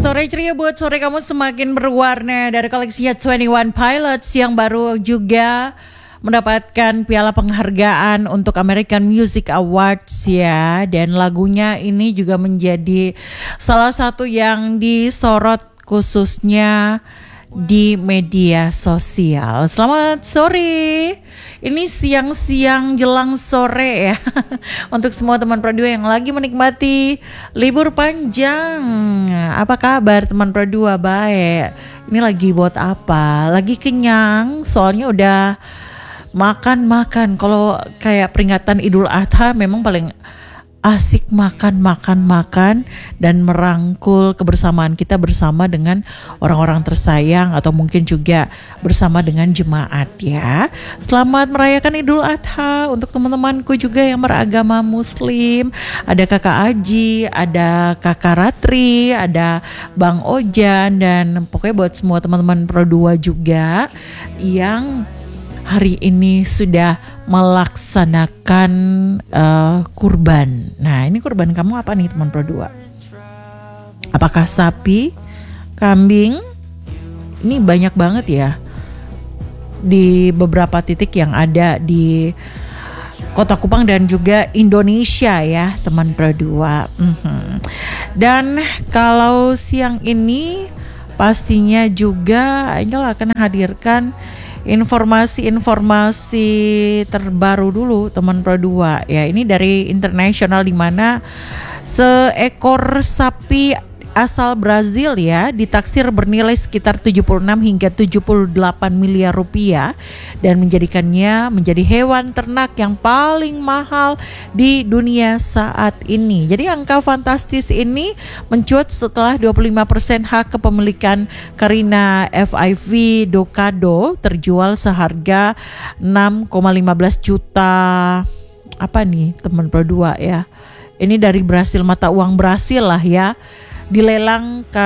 Sore ceria buat sore kamu semakin berwarna dari koleksinya 21 Pilots yang baru juga mendapatkan piala penghargaan untuk American Music Awards ya. Dan lagunya ini juga menjadi salah satu yang disorot khususnya di media sosial. Selamat sore. Ini siang-siang jelang sore ya. Untuk semua teman Pro 2 yang lagi menikmati libur panjang. Apa kabar teman Pro 2? Baik. Ini lagi buat apa? Lagi kenyang, soalnya udah makan-makan. Kalau kayak peringatan Idul Adha memang paling asik makan dan merangkul kebersamaan kita bersama dengan orang-orang tersayang atau mungkin juga bersama dengan jemaat ya. Selamat merayakan Idul Adha untuk teman-temanku juga yang beragama Muslim. Ada Kakak Aji, ada Kakak Ratri, ada Bang Ojan, dan pokoknya buat semua teman-teman Pro 2 juga yang hari ini sudah melaksanakan kurban. Nah, ini kurban kamu apa nih teman Pro 2? Apakah sapi, kambing? Ini banyak banget ya di beberapa titik yang ada di Kota Kupang dan juga Indonesia ya teman Pro 2. Dan kalau siang ini pastinya juga Angel akan hadirkan informasi terbaru dulu teman Pro 2 ya. Ini dari internasional, di mana seekor sapi asal Brazil ya ditaksir bernilai sekitar 76 hingga 78 miliar rupiah dan menjadikannya menjadi hewan ternak yang paling mahal di dunia saat ini. Jadi angka fantastis ini mencuat setelah 25% hak kepemilikan Carina FIV Ducado terjual seharga 6,15 juta. Apa nih teman Pro 2 ya? Ini dari Brasil, mata uang Brasil lah ya. Dilelang ke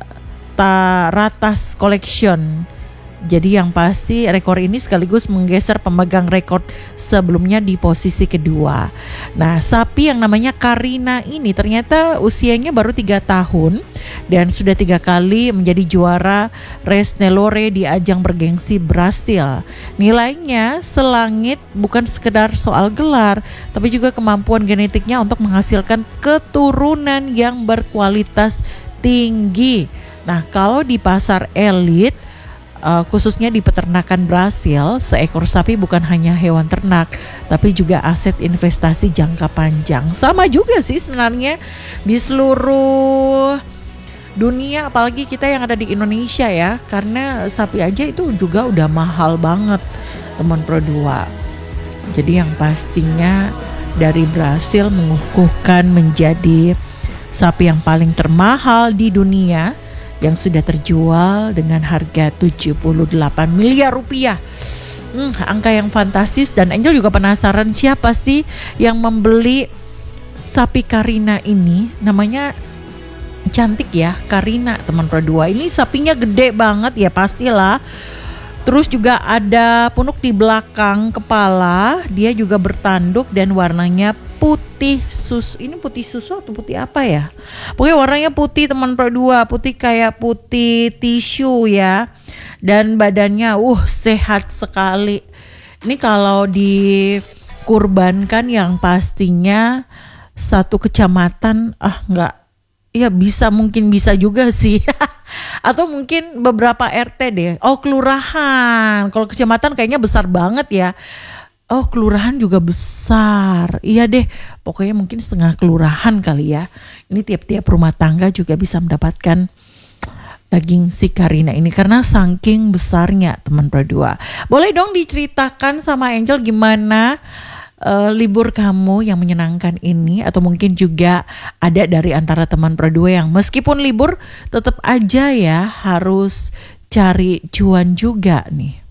Ratas Collection. Jadi yang pasti rekor ini sekaligus menggeser pemegang rekor sebelumnya di posisi kedua. Nah, sapi yang namanya Carina ini ternyata usianya baru 3 tahun dan sudah 3 kali menjadi juara Race Nelore di ajang bergengsi Brasil. Nilainya selangit, bukan sekedar soal gelar, tapi juga kemampuan genetiknya untuk menghasilkan keturunan yang berkualitas tinggi. Nah, kalau di pasar elit, khususnya di peternakan Brasil, seekor sapi bukan hanya hewan ternak, tapi juga aset investasi jangka panjang. Sama juga sih sebenarnya di seluruh dunia, apalagi kita yang ada di Indonesia ya, karena sapi aja itu juga udah mahal banget teman Pro 2. Jadi yang pastinya dari Brasil mengukuhkan menjadi sapi yang paling termahal di dunia, yang sudah terjual dengan harga 78 miliar rupiah. Angka yang fantastis, dan Angel juga penasaran siapa sih yang membeli sapi Carina ini. Namanya cantik ya, Carina teman Pro 2. Ini sapinya gede banget ya pastilah. Terus juga ada punuk di belakang kepala, dia juga bertanduk dan warnanya putih susu. Ini putih susu atau putih apa ya? Pokoknya warnanya putih teman Pro 2, putih kayak putih tisu ya. Dan badannya sehat sekali. Ini kalau dikurbankan yang pastinya satu kecamatan mungkin bisa juga sih. Atau mungkin beberapa RT deh. Kelurahan. Kalau kecamatan kayaknya besar banget ya. Kelurahan juga besar. Iya deh, pokoknya mungkin setengah kelurahan kali ya. Ini tiap-tiap rumah tangga juga bisa mendapatkan daging si Carina ini karena saking besarnya teman Pro 2. Boleh dong diceritakan sama Angel gimana libur kamu yang menyenangkan ini, atau mungkin juga ada dari antara teman Pro 2 yang meskipun libur tetap aja ya harus cari cuan juga nih.